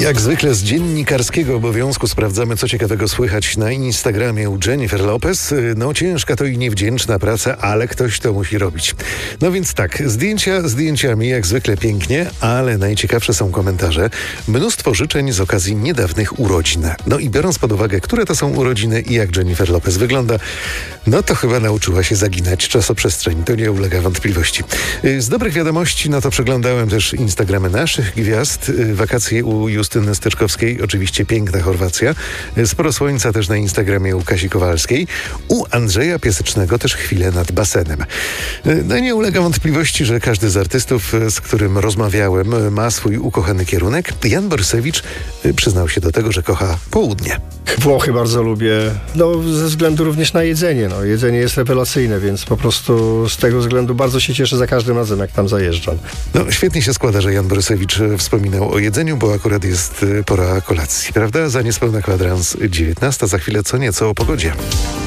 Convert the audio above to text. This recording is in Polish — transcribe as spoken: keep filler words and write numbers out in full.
Jak zwykle z dziennikarskiego obowiązku sprawdzamy, co ciekawego słychać na Instagramie u Jennifer Lopez. No ciężka to i niewdzięczna praca, ale ktoś to musi robić. No więc tak, zdjęcia zdjęciami jak zwykle pięknie, ale najciekawsze są komentarze. Mnóstwo życzeń z okazji niedawnych urodzin. No i biorąc pod uwagę, które to są urodziny i jak Jennifer Lopez wygląda, no to chyba nauczyła się zaginać czasoprzestrzeń. To nie ulega wątpliwości. Z dobrych wiadomości, no to przeglądałem też Instagramy naszych gwiazd. Wakacje u Justyny Styczkowskiej, oczywiście piękna Chorwacja. Sporo słońca też na Instagramie u Kasi Kowalskiej. U Andrzeja Piasecznego też chwilę nad basenem. No nie ulega wątpliwości, że każdy z artystów, z którym rozmawiałem, ma swój ukochany kierunek. Jan Borysewicz przyznał się do tego, że kocha południe. Włochy bardzo lubię, no ze względu również na jedzenie. No, jedzenie jest rewelacyjne, więc po prostu z tego względu bardzo się cieszę za każdym razem, jak tam zajeżdżam. No świetnie się składa, że Jan Borysewicz wspominał o jedzeniu, bo akurat jest pora kolacji, prawda? Za niespełna kwadrans dziewiętnasta, za chwilę co nieco o pogodzie.